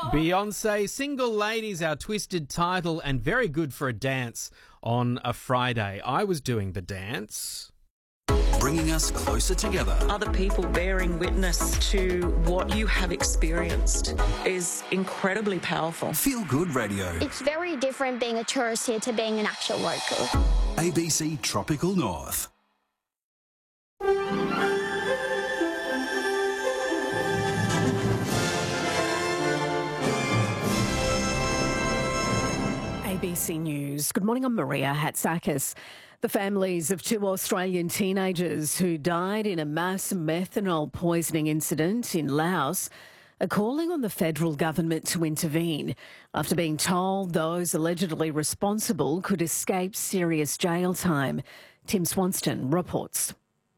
Beyonce, Single Ladies, our twisted title, and very good for a dance on a Friday. I was doing the dance. Bringing us closer together. Other people bearing witness to what you have experienced is incredibly powerful. Feel Good Radio. It's very different being a tourist here to being an actual local. ABC Tropical North. ABC News. Good morning, I'm Maria Hatzakis. The families of two Australian teenagers who died in a mass methanol poisoning incident in Laos are calling on the federal government to intervene after being told those allegedly responsible could escape serious jail time. Tim Swanston reports.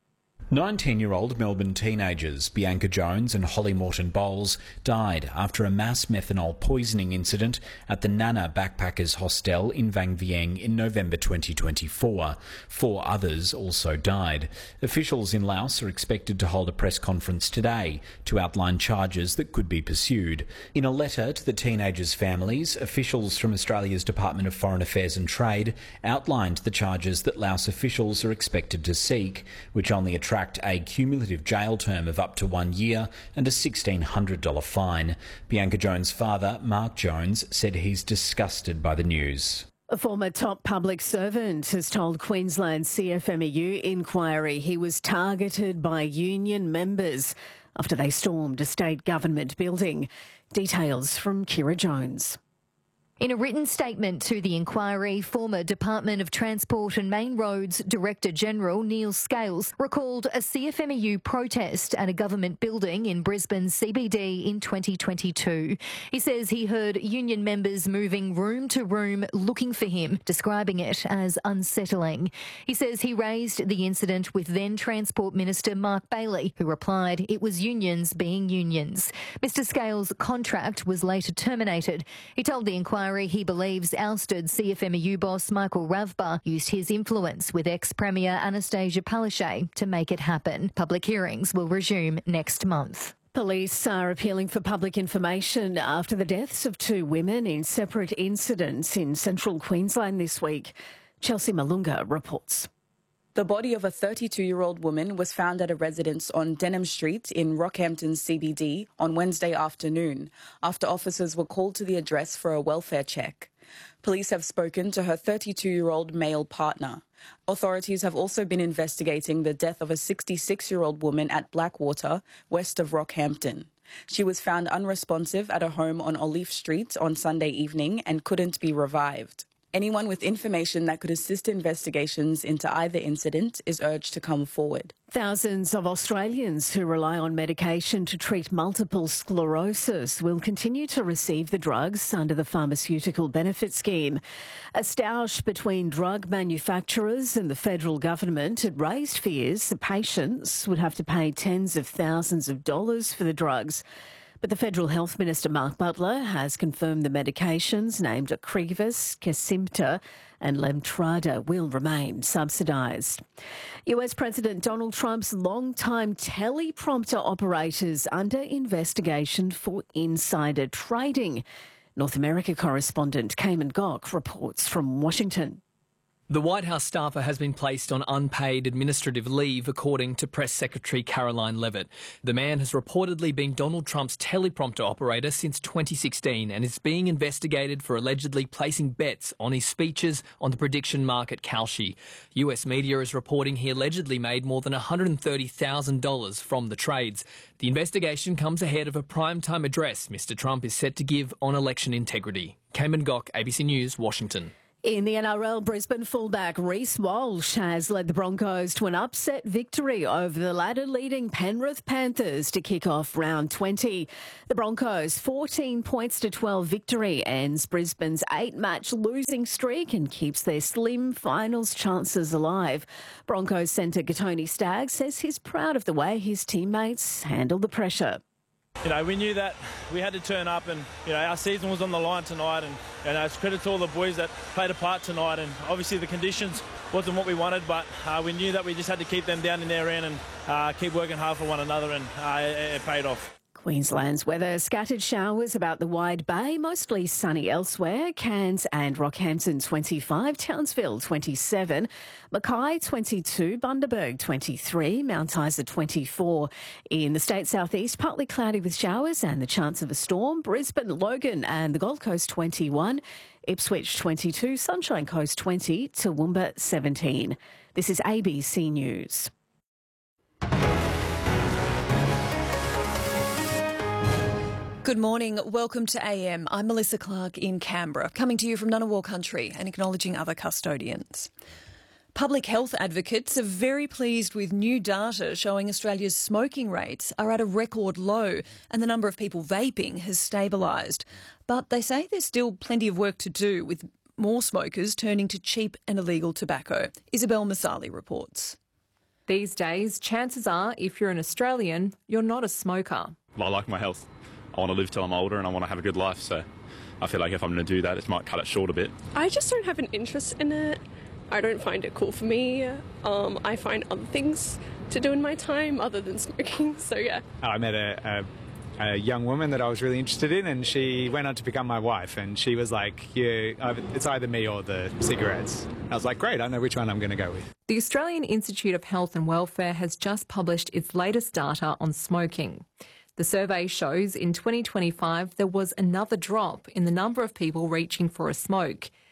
19-year-old Melbourne teenagers Bianca Jones and Holly Morton Bowles died after a mass methanol poisoning incident at the Nana Backpackers Hostel in Vang Vieng in November 2024. 4 others also died. Officials in Laos are expected to hold a press conference today to outline charges that could be pursued. In a letter to the teenagers' families, officials from Australia's Department of Foreign Affairs and Trade outlined the charges that Laos officials are expected to seek, which only attract a cumulative jail term of up to 1 year and a $1,600 fine. Bianca Jones' father, Mark Jones, said he's disgusted by the news. A former top public servant has told Queensland CFMEU inquiry he was targeted by union members after they stormed a state government building. Details from Kira Jones. In a written statement to the inquiry, former Department of Transport and Main Roads Director General Neil Scales recalled a CFMEU protest at a government building in Brisbane CBD in 2022. He says he heard union members moving room to room looking for him, describing it as unsettling. He says he raised the incident with then Transport Minister Mark Bailey, who replied it was unions being unions. Mr Scales' contract was later terminated. He told the inquiry he believes ousted CFMEU boss Michael Ravbar used his influence with ex-Premier Anastasia Palaszczuk to make it happen. Public hearings will resume next month. Police are appealing for public information after the deaths of 2 women in separate incidents in central Queensland this week. Chelsea Malunga reports. The body of a 32-year-old woman was found at a residence on Denham Street in Rockhampton CBD on Wednesday afternoon after officers were called to the address for a welfare check. Police have spoken to her 32-year-old male partner. Authorities have also been investigating the death of a 66-year-old woman at Blackwater, west of Rockhampton. She was found unresponsive at a home on Olive Street on Sunday evening and couldn't be revived. Anyone with information that could assist investigations into either incident is urged to come forward. Thousands of Australians who rely on medication to treat multiple sclerosis will continue to receive the drugs under the Pharmaceutical Benefit Scheme. A stoush between drug manufacturers and the federal government had raised fears that patients would have to pay tens of thousands of dollars for the drugs. But the Federal Health Minister, Mark Butler, has confirmed the medications named Ocrevus, Kesimpta and Lemtrada will remain subsidised. US President Donald Trump's longtime teleprompter operators under investigation for insider trading. North America correspondent Cayman Gok reports from Washington. The White House staffer has been placed on unpaid administrative leave, according to Press Secretary Caroline Levitt. The man has reportedly been Donald Trump's teleprompter operator since 2016 and is being investigated for allegedly placing bets on his speeches on the prediction market Kalshi. US media is reporting he allegedly made more than $130,000 from the trades. The investigation comes ahead of a primetime address Mr Trump is set to give on election integrity. Cayman Gok, ABC News, Washington. In the NRL, Brisbane fullback Reece Walsh has led the Broncos to an upset victory over the ladder-leading Penrith Panthers to kick off round 20. The Broncos' 14 points to 12 victory ends Brisbane's 8-match losing streak and keeps their slim finals chances alive. Broncos centre Gatoni Staggs says he's proud of the way his teammates handled the pressure. We knew that we had to turn up and, our season was on the line tonight and, it's credit to all the boys that played a part tonight and obviously the conditions wasn't what we wanted, but we knew that we just had to keep them down in their end and keep working hard for one another and it paid off. Queensland's weather, scattered showers about the Wide Bay, mostly sunny elsewhere. Cairns and Rockhampton 25, Townsville 27, Mackay 22, Bundaberg 23, Mount Isa 24. In the state southeast, partly cloudy with showers and the chance of a storm. Brisbane, Logan and the Gold Coast 21, Ipswich 22, Sunshine Coast 20, Toowoomba 17. This is ABC News. Good morning. Welcome to AM. I'm Melissa Clark in Canberra, coming to you from Ngunnawal country and acknowledging other custodians. Public health advocates are very pleased with new data showing Australia's smoking rates are at a record low and the number of people vaping has stabilised. But they say there's still plenty of work to do with more smokers turning to cheap and illegal tobacco. Isabel Masali reports. These days, chances are, if you're an Australian, you're not a smoker. I like my health. I want to live till I'm older and I want to have a good life, so I feel like if I'm going to do that, it might cut it short a bit. I just don't have an interest in it. I don't find it cool for me. I find other things to do in my time other than smoking, so yeah. I met a young woman that I was really interested in, and she went on to become my wife, and she was like, it's either me or the cigarettes. I was like, great, I know which one I'm going to go with. The Australian Institute of Health and Welfare has just published its latest data on smoking. The survey shows in 2025 there was another drop in the number of people reaching for a smoke.